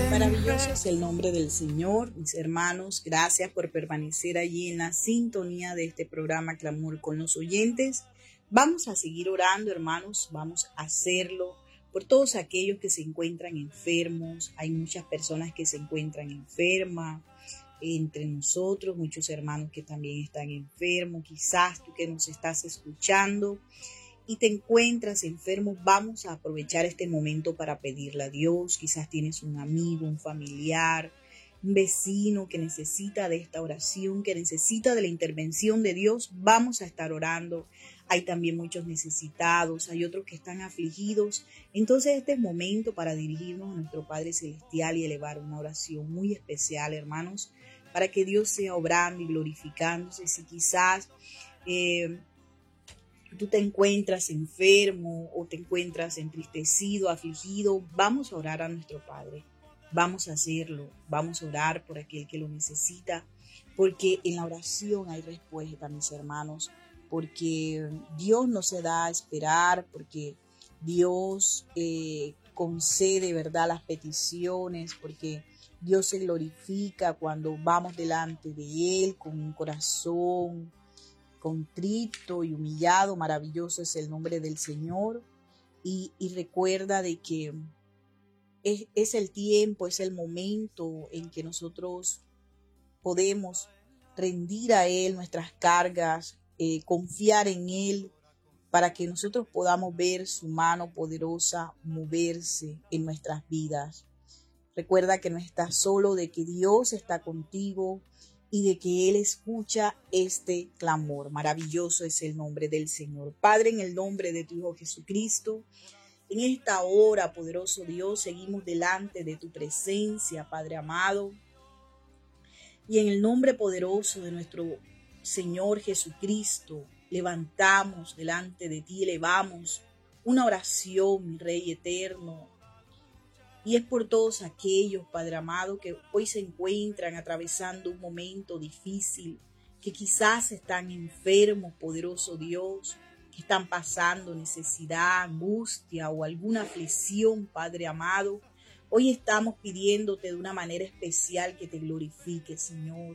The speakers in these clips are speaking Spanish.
Maravilloso es el nombre del Señor, mis hermanos. Gracias por permanecer allí en la sintonía de este programa Clamor con los oyentes. Vamos a seguir orando, hermanos. Vamos a hacerlo por todos aquellos que se encuentran enfermos. Hay muchas personas que se encuentran enfermas entre nosotros, muchos hermanos que también están enfermos. Quizás tú que nos estás escuchando y te encuentras enfermo, vamos a aprovechar este momento para pedirle a Dios. Quizás tienes un amigo, un familiar, un vecino que necesita de esta oración, que necesita de la intervención de Dios. Vamos a estar orando. Hay también muchos necesitados, hay otros que están afligidos. Entonces este es momento para dirigirnos a nuestro Padre Celestial y elevar una oración muy especial, hermanos, para que Dios sea obrando y glorificándose. Si quizás tú te encuentras enfermo o te encuentras entristecido, afligido, vamos a orar a nuestro Padre. Vamos a hacerlo, vamos a orar por aquel que lo necesita, porque en la oración hay respuesta, mis hermanos, porque Dios no se da a esperar, porque Dios concede, ¿verdad?, las peticiones, porque Dios se glorifica cuando vamos delante de Él con un corazón contrito y humillado. Maravilloso es el nombre del Señor. Y recuerda de que es el tiempo, es el momento en que nosotros podemos rendir a Él nuestras cargas, confiar en Él, para que nosotros podamos ver su mano poderosa moverse en nuestras vidas. Recuerda que no estás solo, de que Dios está contigo y de que Él escucha este clamor. Maravilloso es el nombre del Señor. Padre, en el nombre de tu Hijo Jesucristo, en esta hora, poderoso Dios, seguimos delante de tu presencia, Padre amado, y en el nombre poderoso de nuestro Señor Jesucristo, levantamos delante de ti, elevamos una oración, mi Rey eterno. Y es por todos aquellos, Padre amado, que hoy se encuentran atravesando un momento difícil, que quizás están enfermos, poderoso Dios, que están pasando necesidad, angustia o alguna aflicción, Padre amado. Hoy estamos pidiéndote de una manera especial que te glorifiques, Señor.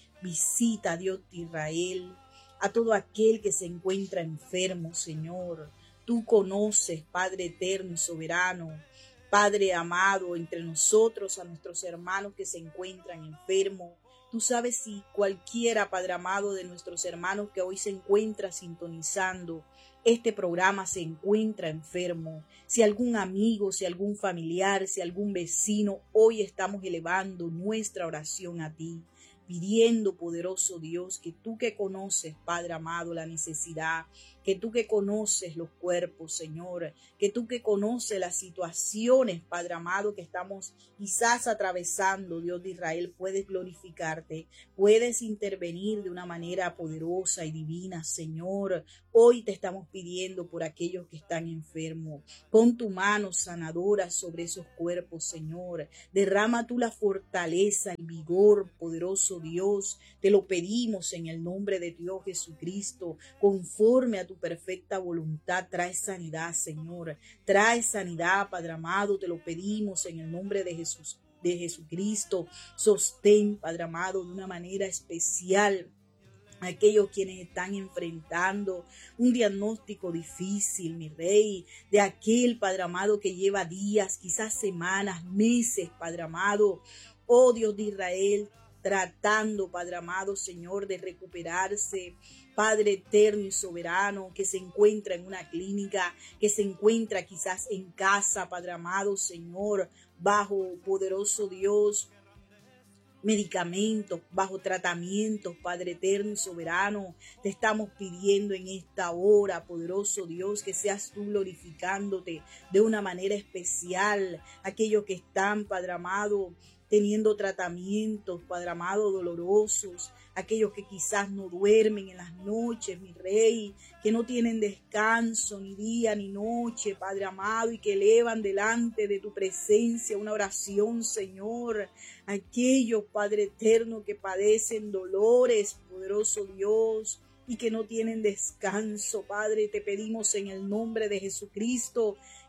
Visita, Dios de Israel, a todo aquel que se encuentra enfermo, Señor. Tú conoces, Padre eterno y soberano, Padre amado, entre nosotros, a nuestros hermanos que se encuentran enfermos. Tú sabes si cualquiera, Padre amado, de nuestros hermanos que hoy se encuentra sintonizando este programa se encuentra enfermo. Si algún amigo, si algún familiar, si algún vecino, hoy estamos elevando nuestra oración a ti, pidiendo, poderoso Dios, que tú que conoces, Padre amado, la necesidad, que tú que conoces los cuerpos, Señor, que tú que conoces las situaciones, Padre amado, que estamos quizás atravesando, Dios de Israel, puedes glorificarte, puedes intervenir de una manera poderosa y divina, Señor. Hoy te estamos pidiendo por aquellos que están enfermos. Pon tu mano sanadora sobre esos cuerpos, Señor. Derrama tú la fortaleza, el vigor, poderoso Dios. Te lo pedimos en el nombre de Dios Jesucristo, conforme a tu perfecta voluntad. Trae sanidad, Señor. Trae sanidad, Padre amado. Te lo pedimos en el nombre de Jesús, de Jesucristo. Sostén, Padre amado, de una manera especial aquellos quienes están enfrentando un diagnóstico difícil, mi Rey, de aquel, Padre amado, que lleva días, quizás semanas, meses, Padre amado, oh Dios de Israel, tratando, Padre amado, Señor, de recuperarse. Padre eterno y soberano, que se encuentra en una clínica, que se encuentra quizás en casa, Padre amado, Señor, bajo, poderoso Dios, medicamentos, bajo tratamientos, Padre eterno y soberano. Te estamos pidiendo en esta hora, poderoso Dios, que seas tú glorificándote de una manera especial. Aquellos que están, Padre amado, teniendo tratamientos, Padre amado, dolorosos, aquellos que quizás no duermen en las noches, mi Rey, que no tienen descanso ni día ni noche, Padre amado, y que elevan delante de tu presencia una oración, Señor. Aquellos, Padre eterno, que padecen dolores, poderoso Dios, y que no tienen descanso, Padre, te pedimos en el nombre de Jesucristo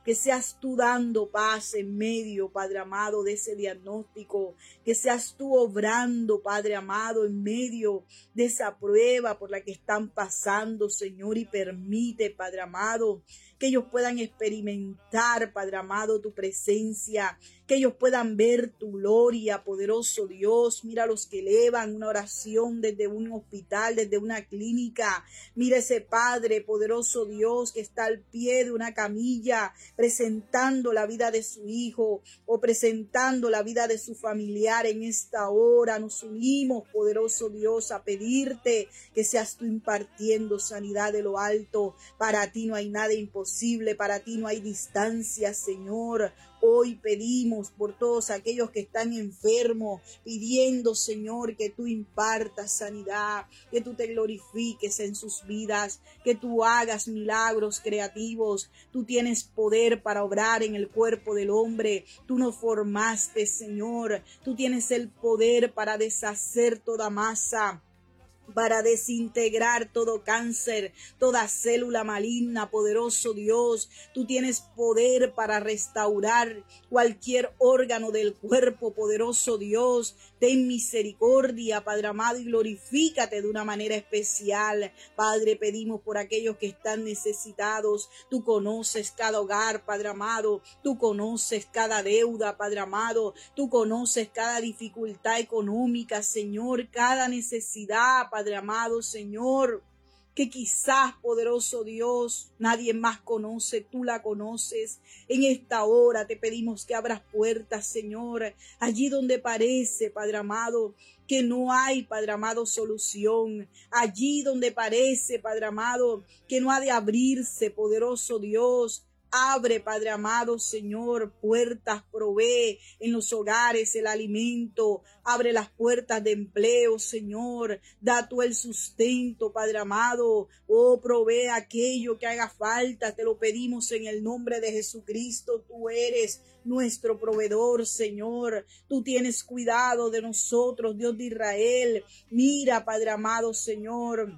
que seas tú dando paz en medio, Padre amado, de ese diagnóstico, que seas tú obrando, Padre amado, en medio de esa prueba por la que están pasando, Señor, y permite, Padre amado, que ellos puedan experimentar, Padre amado, tu presencia, que ellos puedan ver tu gloria, poderoso Dios. Mira los que elevan una oración desde un hospital, desde una clínica. Mira ese Padre, poderoso Dios, que está al pie de una camilla, presentando la vida de su hijo o presentando la vida de su familiar en esta hora. Nos unimos, poderoso Dios, a pedirte que seas tú impartiendo sanidad de lo alto. Para ti no hay nada imposible, para ti no hay distancia, Señor. Hoy pedimos por todos aquellos que están enfermos, pidiendo, Señor, que tú impartas sanidad, que tú te glorifiques en sus vidas, que tú hagas milagros creativos. Tú tienes poder para obrar en el cuerpo del hombre. Tú nos formaste, Señor. Tú tienes el poder para deshacer toda masa, para desintegrar todo cáncer, toda célula maligna, poderoso Dios. Tú tienes poder para restaurar cualquier órgano del cuerpo, poderoso Dios. Ten misericordia, Padre amado, y glorifícate de una manera especial. Padre, pedimos por aquellos que están necesitados. Tú conoces cada hogar, Padre amado. Tú conoces cada deuda, Padre amado. Tú conoces cada dificultad económica, Señor, cada necesidad, Padre amado, Señor, que quizás, poderoso Dios, nadie más conoce, tú la conoces. En esta hora te pedimos que abras puertas, Señor, allí donde parece, Padre amado, que no hay, Padre amado, solución. Allí donde parece, Padre amado, que no ha de abrirse, poderoso Dios. Abre, Padre amado, Señor, puertas, provee en los hogares el alimento, abre las puertas de empleo, Señor, da tú el sustento, Padre amado, oh, provee aquello que haga falta, te lo pedimos en el nombre de Jesucristo. Tú eres nuestro proveedor, Señor, tú tienes cuidado de nosotros, Dios de Israel. Mira, Padre amado, Señor,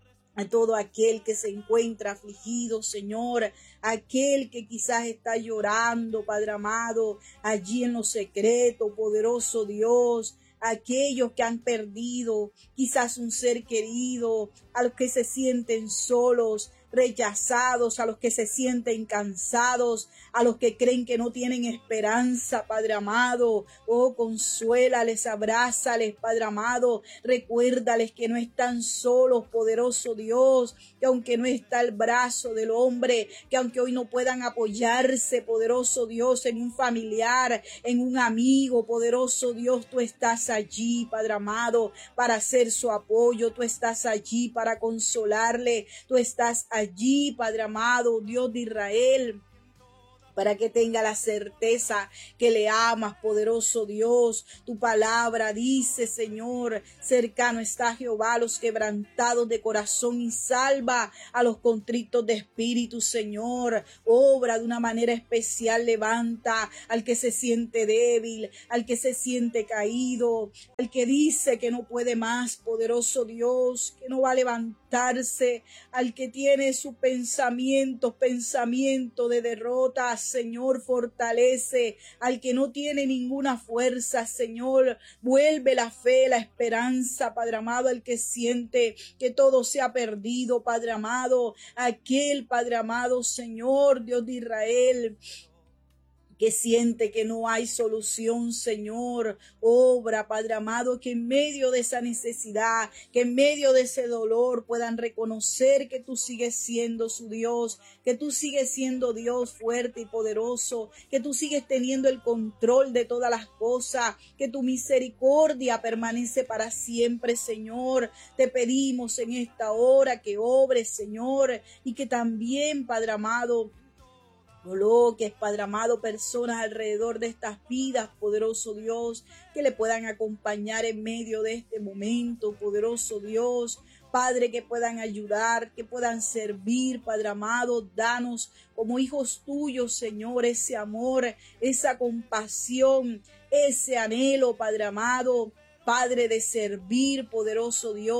a todo aquel que se encuentra afligido, Señor, aquel que quizás está llorando, Padre amado, allí en lo secreto, poderoso Dios, aquellos que han perdido quizás un ser querido, a los que se sienten solos, rechazados, a los que se sienten cansados, a los que creen que no tienen esperanza, Padre amado. Oh, consuélales, abrázales, Padre amado. Recuérdales que no están solos, poderoso Dios, que aunque no está el brazo del hombre, que aunque hoy no puedan apoyarse, poderoso Dios, en un familiar, en un amigo, poderoso Dios, tú estás allí, Padre amado, para hacer su apoyo. Tú estás allí para consolarle. Tú estás allí, Padre amado, Dios de Israel, para que tenga la certeza que le amas, poderoso Dios. Tu palabra dice, Señor, cercano está Jehová a los quebrantados de corazón y salva a los contritos de espíritu, Señor. Obra de una manera especial, levanta al que se siente débil, al que se siente caído, al que dice que no puede más, poderoso Dios, que no va a levantarse, al que tiene sus pensamiento de derrota. Señor, fortalece al que no tiene ninguna fuerza, Señor, vuelve la fe, la esperanza, Padre amado, al que siente que todo se ha perdido, Padre amado, aquel, Padre amado, Señor, Dios de Israel, que siente que no hay solución, Señor, obra, Padre amado, que en medio de esa necesidad, que en medio de ese dolor puedan reconocer que tú sigues siendo su Dios, que tú sigues siendo Dios fuerte y poderoso, que tú sigues teniendo el control de todas las cosas, que tu misericordia permanece para siempre, Señor. Te pedimos en esta hora que obres, Señor, y que también, Padre amado, coloques, Padre amado, personas alrededor de estas vidas, poderoso Dios, que le puedan acompañar en medio de este momento, poderoso Dios. Padre, que puedan ayudar, que puedan servir, Padre amado, danos como hijos tuyos, Señor, ese amor, esa compasión, ese anhelo, Padre amado, Padre, de servir, poderoso Dios,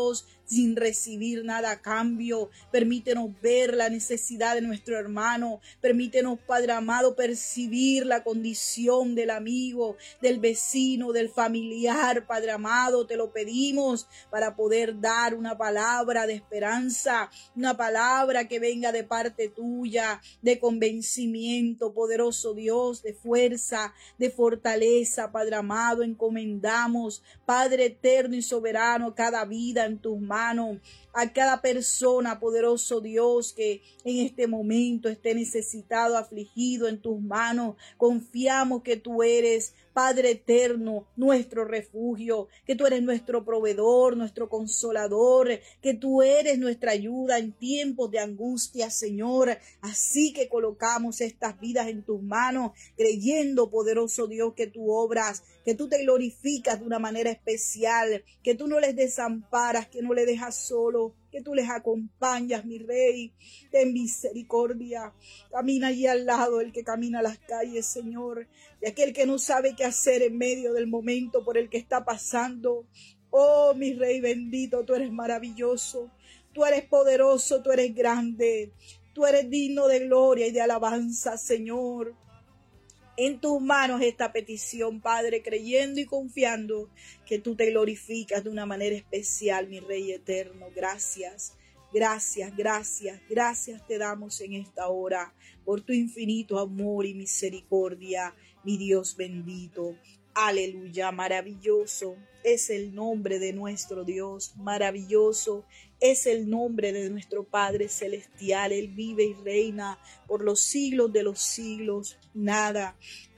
sin recibir nada a cambio. Permítenos ver la necesidad de nuestro hermano. Permítenos, Padre amado, percibir la condición del amigo, del vecino, del familiar. Padre amado, te lo pedimos para poder dar una palabra de esperanza, una palabra que venga de parte tuya, de convencimiento, poderoso Dios, de fuerza, de fortaleza. Padre amado, encomendamos, Padre eterno y soberano, cada vida en tus manos, a cada persona, poderoso Dios, que en este momento esté necesitado, afligido, en tus manos. Confiamos que tú eres, Padre eterno, nuestro refugio, que tú eres nuestro proveedor, nuestro consolador, que tú eres nuestra ayuda en tiempos de angustia, Señor. Así que colocamos estas vidas en tus manos, creyendo, poderoso Dios, que tú obras, que tú te glorificas de una manera especial, que tú no les desamparas, que no les dejas solo, que tú les acompañas, mi Rey. Ten misericordia. Camina allí al lado el que camina las calles, Señor, de aquel que no sabe qué hacer en medio del momento por el que está pasando. Oh, mi Rey bendito, tú eres maravilloso, tú eres poderoso, tú eres grande, tú eres digno de gloria y de alabanza, Señor. En tus manos esta petición, Padre, creyendo y confiando que tú te glorificas de una manera especial, mi Rey eterno. Gracias, gracias, gracias, gracias te damos en esta hora por tu infinito amor y misericordia, mi Dios bendito. Aleluya, maravilloso es el nombre de nuestro Dios, maravilloso es el nombre de nuestro Padre celestial. Él vive y reina por los siglos de los siglos. Nada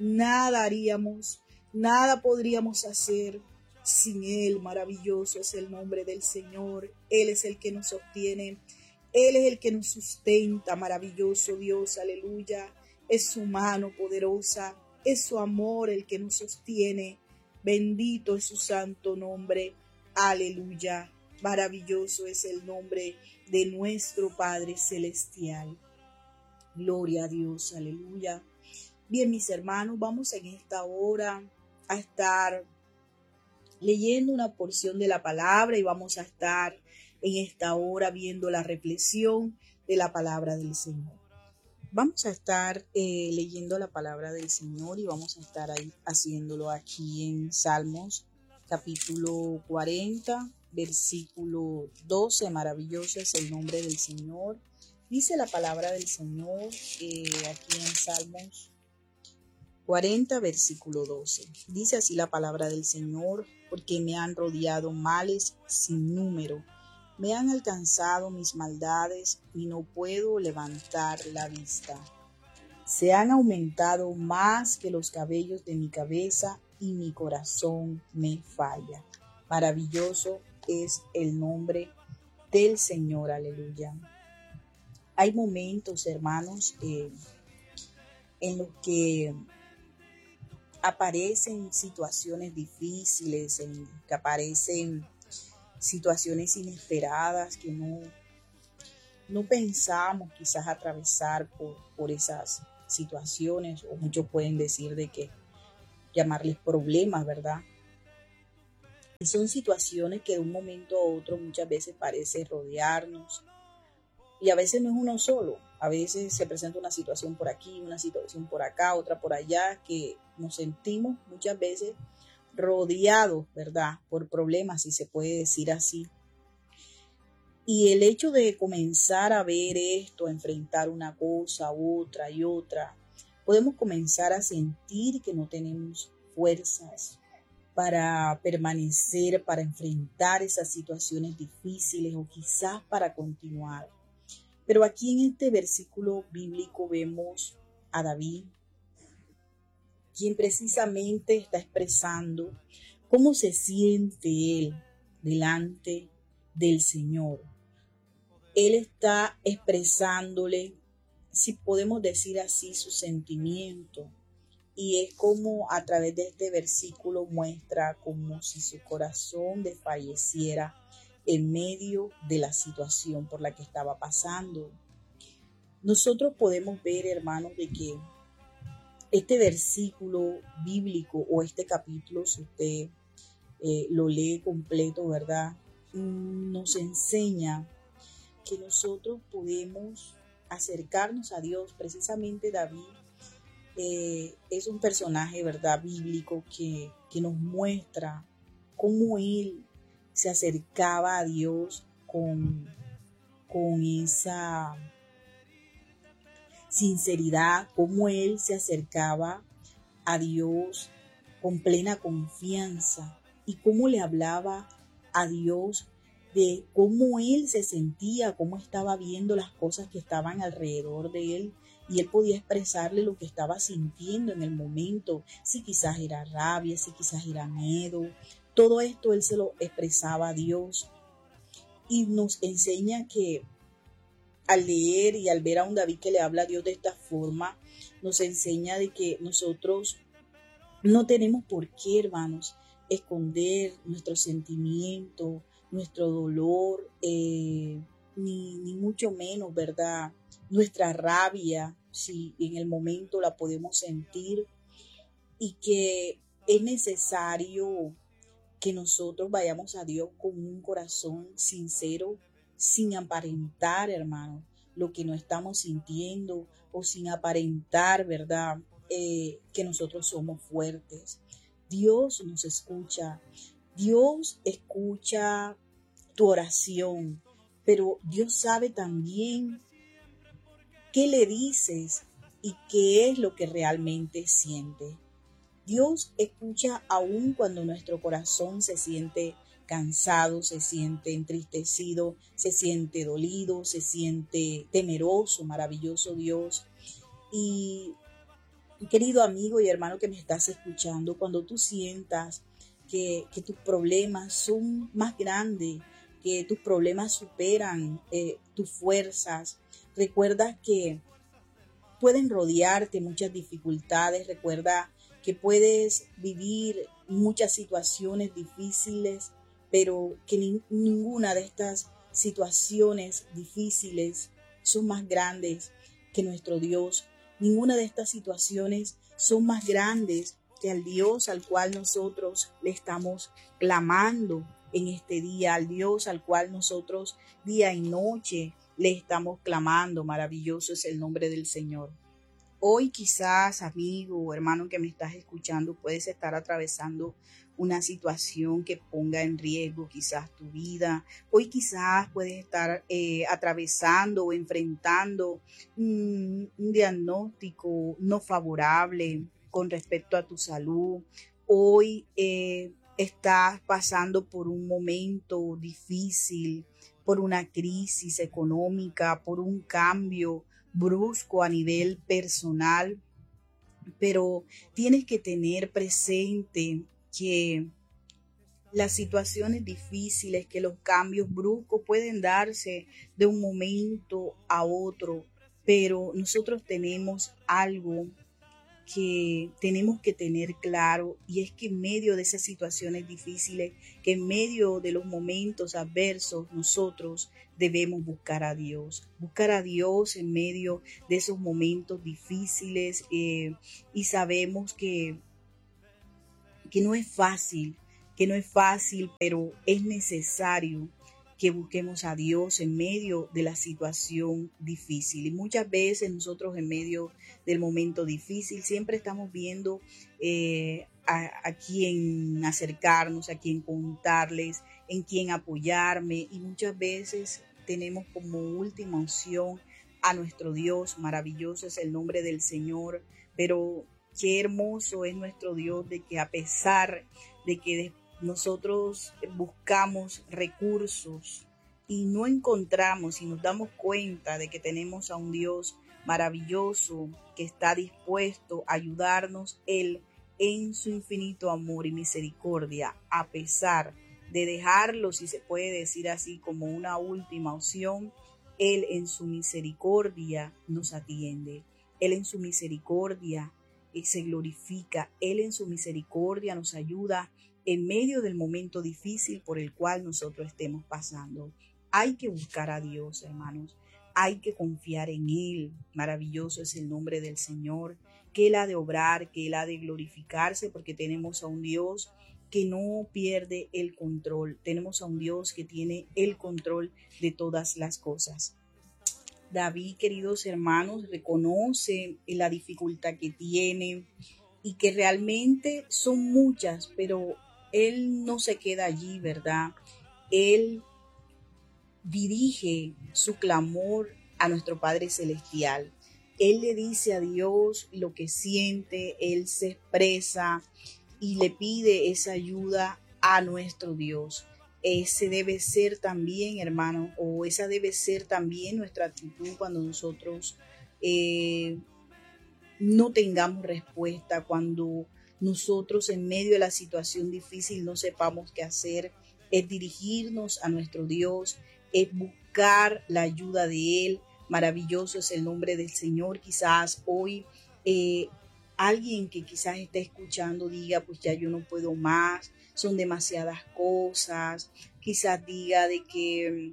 haríamos, nada podríamos hacer sin Él. Maravilloso es el nombre del Señor. Él es el que nos sostiene, Él es el que nos sustenta. Maravilloso Dios, aleluya. Es su mano poderosa, es su amor el que nos sostiene. Bendito es su santo nombre. Aleluya. Maravilloso es el nombre de nuestro Padre celestial. Gloria a Dios. Aleluya. Bien, mis hermanos, vamos en esta hora a estar leyendo una porción de la palabra y vamos a estar en esta hora viendo la reflexión de la palabra del Señor. Vamos a estar leyendo la palabra del Señor y vamos a estar ahí haciéndolo aquí en Salmos capítulo 40, versículo 12. Maravilloso es el nombre del Señor. Dice la palabra del Señor aquí en Salmos 40, versículo 12. Dice así la palabra del Señor: porque me han rodeado males sin número. Me han alcanzado mis maldades y no puedo levantar la vista. Se han aumentado más que los cabellos de mi cabeza y mi corazón me falla. Maravilloso es el nombre del Señor. Aleluya. Hay momentos, hermanos, en los que aparecen situaciones difíciles, en que aparecen situaciones inesperadas que no pensamos quizás atravesar por esas situaciones, o muchos pueden decir de que llamarles problemas, ¿verdad? Y son situaciones que de un momento a otro muchas veces parece rodearnos, y a veces no es uno solo, a veces se presenta una situación por aquí, una situación por acá, otra por allá, que nos sentimos muchas veces rodeados, ¿verdad?, por problemas, si se puede decir así. Y el hecho de comenzar a ver esto, a enfrentar una cosa, otra y otra, podemos comenzar a sentir que no tenemos fuerzas para permanecer, para enfrentar esas situaciones difíciles o quizás para continuar. Pero aquí en este versículo bíblico vemos a David, quien precisamente está expresando cómo se siente él delante del Señor. Él está expresándole, si podemos decir así, su sentimiento, y es como a través de este versículo muestra como si su corazón desfalleciera en medio de la situación por la que estaba pasando. Nosotros podemos ver, hermanos, de que este versículo bíblico o este capítulo, si usted lo lee completo, ¿verdad?, nos enseña que nosotros podemos acercarnos a Dios. Precisamente David es un personaje, ¿verdad?, bíblico que nos muestra cómo él se acercaba a Dios con esa sinceridad, cómo él se acercaba a Dios con plena confianza y cómo le hablaba a Dios de cómo él se sentía, cómo estaba viendo las cosas que estaban alrededor de él, y él podía expresarle lo que estaba sintiendo en el momento, si quizás era rabia, si quizás era miedo. Todo esto él se lo expresaba a Dios, y nos enseña que al leer y al ver a un David que le habla a Dios de esta forma, nos enseña de que nosotros no tenemos por qué, hermanos, esconder nuestros sentimientos, nuestro dolor, ni mucho menos, ¿verdad? Nuestra rabia, si en el momento la podemos sentir, y que es necesario que nosotros vayamos a Dios con un corazón sincero, sin aparentar, hermano, lo que no estamos sintiendo, o sin aparentar, ¿verdad?, que nosotros somos fuertes. Dios nos escucha, Dios escucha tu oración, pero Dios sabe también qué le dices y qué es lo que realmente siente. Dios escucha aún cuando nuestro corazón se siente cansado, se siente entristecido, se siente dolido, se siente temeroso. Maravilloso Dios. Y querido amigo y hermano que me estás escuchando, cuando tú sientas que tus problemas son más grandes, que tus problemas superan tus fuerzas, recuerda que pueden rodearte muchas dificultades. Recuerda que puedes vivir muchas situaciones difíciles, pero que ninguna de estas situaciones difíciles son más grandes que nuestro Dios. Ninguna de estas situaciones son más grandes que al Dios al cual nosotros le estamos clamando en este día, al Dios al cual nosotros día y noche le estamos clamando. Maravilloso es el nombre del Señor. Hoy quizás, amigo o hermano que me estás escuchando, puedes estar atravesando una situación que ponga en riesgo quizás tu vida. Hoy quizás puedes estar atravesando o enfrentando un diagnóstico no favorable con respecto a tu salud. Hoy estás pasando por un momento difícil, por una crisis económica, por un cambio brusco a nivel personal, pero tienes que tener presente que las situaciones difíciles, que los cambios bruscos pueden darse de un momento a otro, pero nosotros tenemos algo que tenemos que tener claro, y es que en medio de esas situaciones difíciles, que en medio de los momentos adversos, nosotros debemos buscar a Dios en medio de esos momentos difíciles, y sabemos que no es fácil, pero es necesario que busquemos a Dios en medio de la situación difícil. Y muchas veces nosotros en medio del momento difícil siempre estamos viendo a quién acercarnos, a quién contarles, en quién apoyarme, y muchas veces tenemos como última opción a nuestro Dios. Maravilloso es el nombre del Señor, pero qué hermoso es nuestro Dios, de que a pesar de que nosotros buscamos recursos y no encontramos, y nos damos cuenta de que tenemos a un Dios maravilloso que está dispuesto a ayudarnos, Él en su infinito amor y misericordia, a pesar de dejarlo, si se puede decir así, como una última opción, Él en su misericordia nos atiende. Él en su misericordia se glorifica. Él en su misericordia nos ayuda en medio del momento difícil por el cual nosotros estemos pasando. Hay que buscar a Dios, hermanos. Hay que confiar en Él. Maravilloso es el nombre del Señor, que Él ha de obrar, que Él ha de glorificarse, porque tenemos a un Dios que no pierde el control. Tenemos a un Dios que tiene el control de todas las cosas. David, queridos hermanos, reconoce la dificultad que tiene y que realmente son muchas, pero él no se queda allí, ¿verdad? Él dirige su clamor a nuestro Padre Celestial. Él le dice a Dios lo que siente, él se expresa y le pide esa ayuda a nuestro Dios. Ese debe ser también, hermano, o esa debe ser también nuestra actitud cuando nosotros no tengamos respuesta, cuando nosotros en medio de la situación difícil no sepamos qué hacer, es dirigirnos a nuestro Dios, es buscar la ayuda de Él. Maravilloso es el nombre del Señor. Quizás hoy alguien que quizás esté escuchando diga, pues ya yo no puedo más, son demasiadas cosas. Quizás diga de que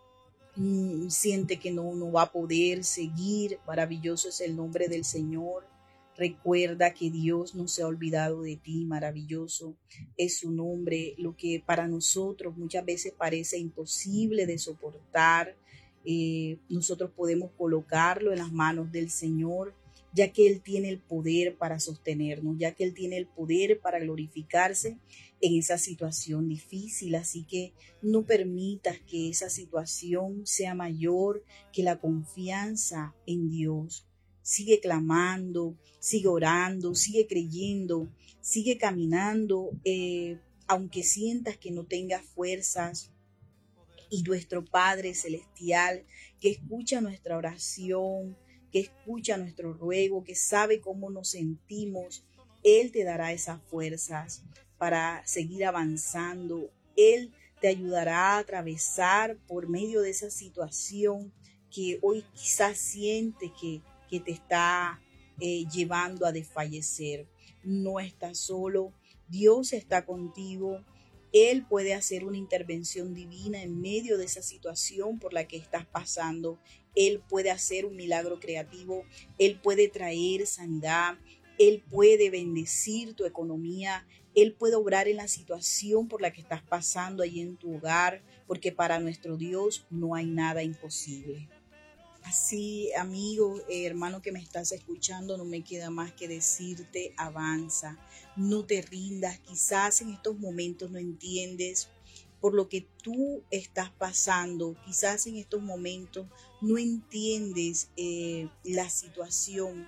siente que no va a poder seguir. Maravilloso es el nombre del Señor. Recuerda que Dios no se ha olvidado de ti. Maravilloso es su nombre. Lo que para nosotros muchas veces parece imposible de soportar, nosotros podemos colocarlo en las manos del Señor, ya que Él tiene el poder para sostenernos, ya que Él tiene el poder para glorificarse en esa situación difícil. Así que no permitas que esa situación sea mayor que la confianza en Dios. Sigue clamando, sigue orando, sigue creyendo, sigue caminando, aunque sientas que no tengas fuerzas. Y nuestro Padre Celestial, que escucha nuestra oración, que escucha nuestro ruego, que sabe cómo nos sentimos, Él te dará esas fuerzas para seguir avanzando. Él te ayudará a atravesar por medio de esa situación que hoy quizás siente que te está llevando a desfallecer. No estás solo, Dios está contigo. Él puede hacer una intervención divina en medio de esa situación por la que estás pasando. Él puede hacer un milagro creativo. Él puede traer sanidad. Él puede bendecir tu economía. Él puede obrar en la situación por la que estás pasando ahí en tu hogar, porque para nuestro Dios no hay nada imposible. Así, amigo, hermano que me estás escuchando, no me queda más que decirte, avanza, no te rindas. Quizás en estos momentos no entiendes por lo que tú estás pasando, quizás en estos momentos no entiendes la situación,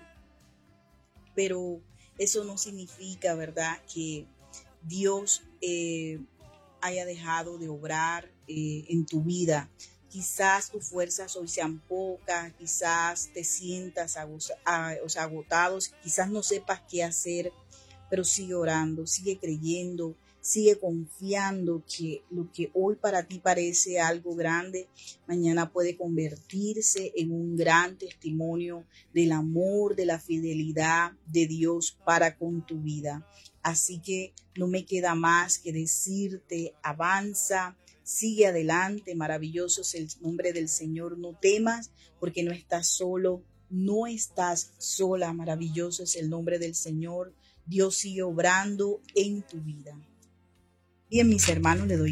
pero eso no significa, ¿verdad?, que Dios haya dejado de obrar en tu vida. Quizás tus fuerzas hoy sean pocas, quizás te sientas agotado, quizás no sepas qué hacer, pero sigue orando, sigue creyendo, sigue confiando que lo que hoy para ti parece algo grande, mañana puede convertirse en un gran testimonio del amor, de la fidelidad de Dios para con tu vida. Así que no me queda más que decirte, avanza, sigue adelante, maravilloso es el nombre del Señor, no temas porque no estás solo, no estás sola, maravilloso es el nombre del Señor. Dios sigue obrando en tu vida. Bien, mis hermanos, le doy